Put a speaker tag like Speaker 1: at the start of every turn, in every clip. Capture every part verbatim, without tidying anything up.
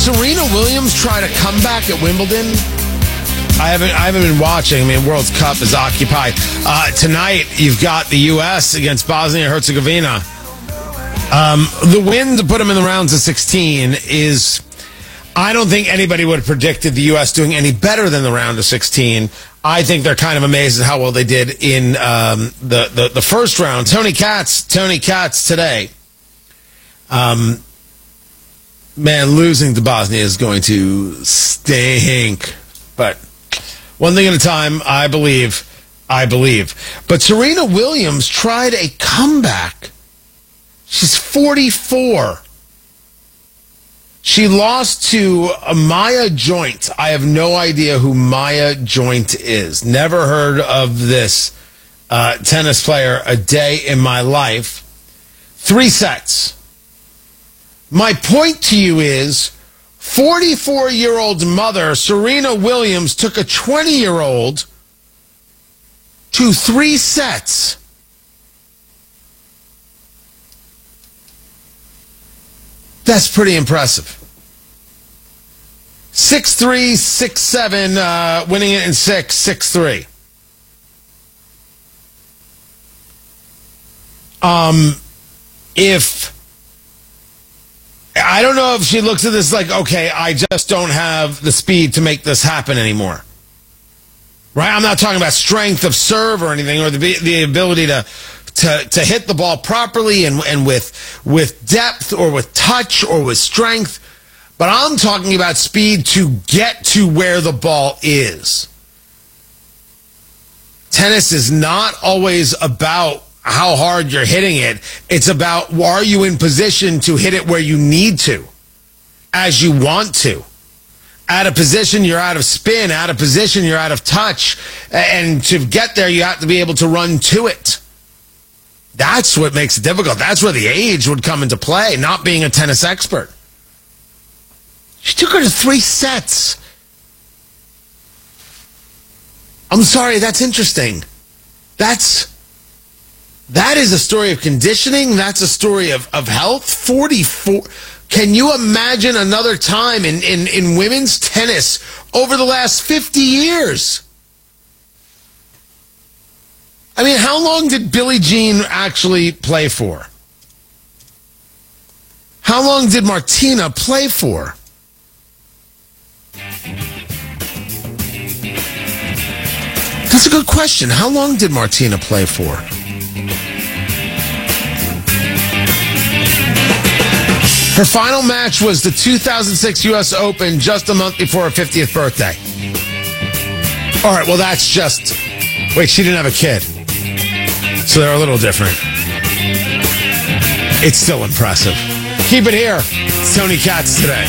Speaker 1: Serena Williams try to come back at Wimbledon? I haven't I haven't been watching. I mean, World Cup is occupied. Uh, tonight, you've got the U S against Bosnia and Herzegovina. Um, the win to put them in the rounds of sixteen is, I don't think anybody would have predicted the U S doing any better than the round of sixteen. I think they're kind of amazed at how well they did in um, the, the, the first round. Tony Katz, Tony Katz today. Um, man, losing to Bosnia is going to stink. But one thing at a time, I believe, I believe. But Serena Williams tried a comeback. She's forty-four. She lost to Maya Joint. I have no idea who Maya Joint is. Never heard of this uh, tennis player a day in my life. Three sets. My point to you is, forty-four-year-old mother Serena Williams took a twenty-year-old to three sets. That's pretty impressive. six three, six seven, uh, winning it in six, six three. Um, if, I don't know if she looks at this like, okay, I just don't have the speed to make this happen anymore. Right? I'm not talking about strength of serve or anything, or the the ability to to to hit the ball properly and and with with depth or with touch or with strength, but I'm talking about speed to get to where the ball is. Tennis is not always about how hard you're hitting it. It's about, are you in position to hit it where you need to, as you want to. Out of position, you're out of spin. Out of position, you're out of touch. And to get there, you have to be able to run to it. That's what makes it difficult. That's where the age would come into play, not being a tennis expert. She took her to three sets. I'm sorry, that's interesting. That's, that is a story of conditioning. That's a story of, of health. forty-four. Can you imagine another time in, in, in women's tennis over the last fifty years? I mean, how long did Billie Jean actually play for? How long did Martina play for? That's a good question. How long did Martina play for? Her final match was the two thousand six U S Open just a month before her fiftieth birthday. All right, well, that's just... Wait, she didn't have a kid. So they're a little different. It's still impressive. Keep it here. It's Tony Katz today.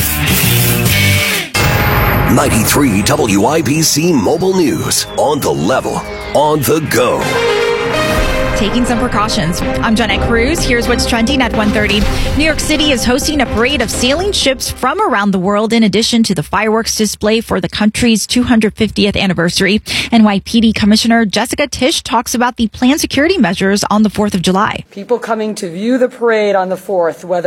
Speaker 2: ninety-three W I B C Mobile News. On the level. On the go.
Speaker 3: Taking some precautions. I'm Jenna Cruz. Here's what's trending at one thirty. New York City is hosting a parade of sailing ships from around the world in addition to the fireworks display for the country's two hundred fiftieth anniversary. N Y P D Commissioner Jessica Tisch talks about the planned security measures on the fourth of July.
Speaker 4: People coming to view the parade on the fourth, whether